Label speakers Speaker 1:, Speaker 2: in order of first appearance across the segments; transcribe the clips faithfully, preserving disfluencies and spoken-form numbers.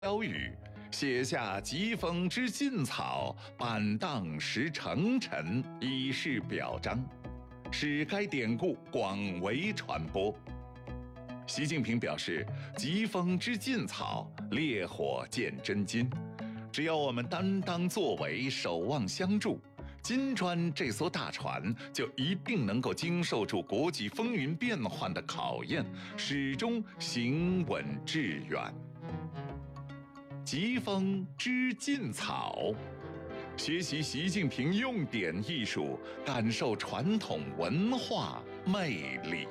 Speaker 1: 标语，写下疾风知劲草，板荡识成臣，以示表彰，使该典故广为传播。习近平表示，疾风知劲草，烈火见真金。只要我们担当作为，守望相助，金砖这艘大船就一定能够经受住国际风云变幻的考验，始终行稳致远。疾风知劲草，学习习近平用典艺术，感受传统文化魅力。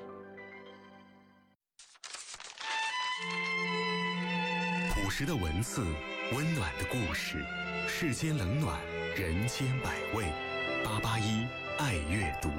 Speaker 2: 朴实的文字，温暖的故事，世间冷暖，人间百味。八八一爱阅读。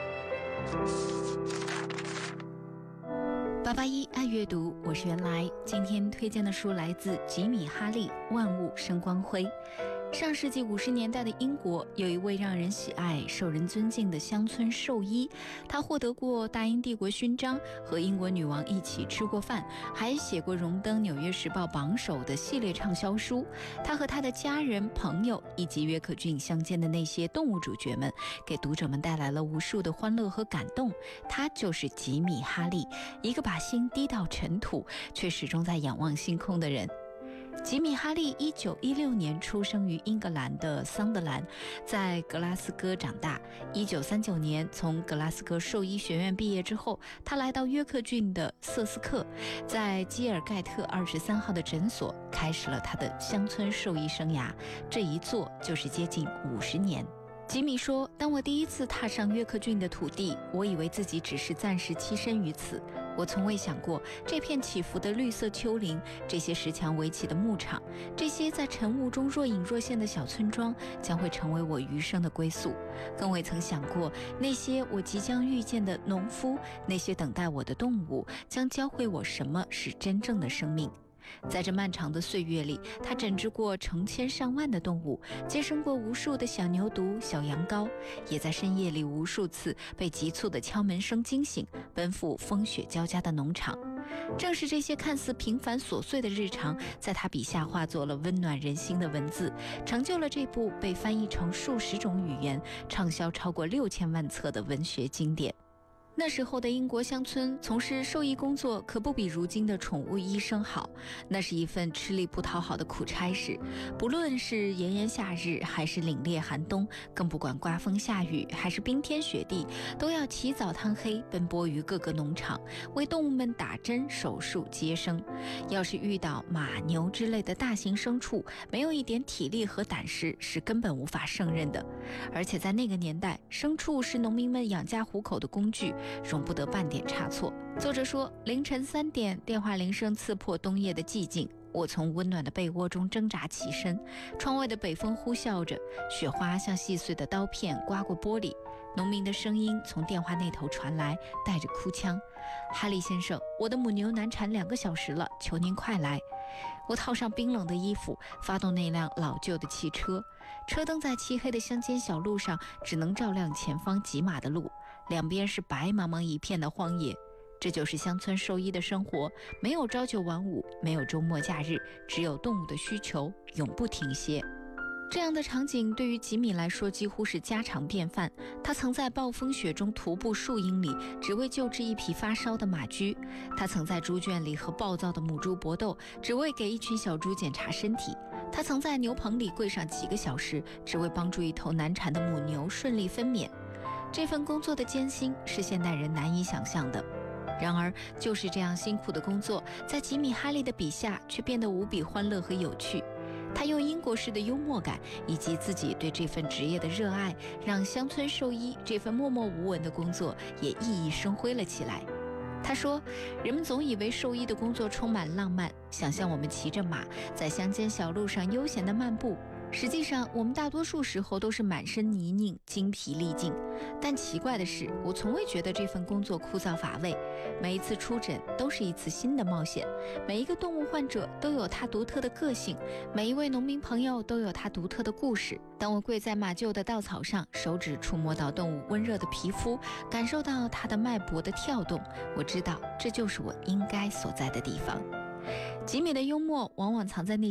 Speaker 3: 八八一爱阅读，我是原来。今天推荐的书来自吉米·哈利，《万物生光辉》。上世纪五十年代的英国，有一位让人喜爱、受人尊敬的乡村兽医，他获得过大英帝国勋章，和英国女王一起吃过饭，还写过荣登《纽约时报》榜首的系列畅销书。他和他的家人、朋友以及约克郡乡间的那些动物主角们，给读者们带来了无数的欢乐和感动。他就是吉米·哈利，一个把心低到尘土，却始终在仰望星空的人。吉米·哈利一九一六年出生于英格兰的桑德兰，在格拉斯哥长大。一九三九年从格拉斯哥兽医学院毕业之后，他来到约克郡的瑟斯克，在基尔盖特二十三号的诊所开始了他的乡村兽医生涯，这一做就是接近五十年。吉米说，当我第一次踏上约克郡的土地，我以为自己只是暂时栖身于此，我从未想过这片起伏的绿色丘陵，这些石墙围起的牧场，这些在晨雾中若隐若现的小村庄将会成为我余生的归宿，更未曾想过那些我即将遇见的农夫，那些等待我的动物将教会我什么是真正的生命。在这漫长的岁月里，他诊治过成千上万的动物，接生过无数的小牛犊、小羊羔，也在深夜里无数次被急促的敲门声惊醒，奔赴风雪交加的农场。正是这些看似平凡琐碎的日常，在他笔下化作了温暖人心的文字，成就了这部被翻译成数十种语言、畅销超过六千万册的文学经典。那时候的英国乡村从事兽医工作可不比如今的宠物医生好，那是一份吃力不讨好的苦差事，不论是炎炎夏日还是凛冽寒冬，更不管刮风下雨还是冰天雪地，都要起早贪黑奔波于各个农场，为动物们打针、手术、接生。要是遇到马、牛之类的大型牲畜，没有一点体力和胆识是根本无法胜任的。而且在那个年代，牲畜是农民们养家糊口的工具，容不得半点差错。作者说，凌晨三点，电话铃声刺破冬夜的寂静，我从温暖的被窝中挣扎起身，窗外的北风呼啸着，雪花像细碎的刀片刮过玻璃。农民的声音从电话那头传来，带着哭腔：哈利先生，我的母牛难产两个小时了，求您快来。我套上冰冷的衣服，发动那辆老旧的汽车，车灯在漆黑的乡间小路上只能照亮前方几码的路，两边是白茫茫一片的荒野。这就是乡村兽医的生活，没有朝九晚五，没有周末假日，只有动物的需求，永不停歇。这样的场景对于吉米来说几乎是家常便饭。他曾在暴风雪中徒步数英里，只为救治一匹发烧的马驹；他曾在猪圈里和暴躁的母猪搏斗，只为给一群小猪检查身体；他曾在牛棚里跪上几个小时，只为帮助一头难产的母牛顺利分娩。这份工作的艰辛是现代人难以想象的。然而，就是这样辛苦的工作，在吉米·哈利的笔下却变得无比欢乐和有趣。他用英国式的幽默感以及自己对这份职业的热爱，让乡村兽医这份默默无闻的工作也熠熠生辉了起来。他说，人们总以为兽医的工作充满浪漫，想象我们骑着马在乡间小路上悠闲地漫步，实际上我们大多数时候都是满身泥泞，精疲力尽。但奇怪的是，我从未觉得这份工作枯燥乏味，每一次出诊都是一次新的冒险，每一个动物患者都有他独特的个性，每一位农民朋友都有他独特的故事。当我跪在马厩的稻草上，手指触摸到动物温热的皮肤，感受到它的脉搏的跳动，我知道这就是我应该所在的地方。 吉米的幽默往往藏在内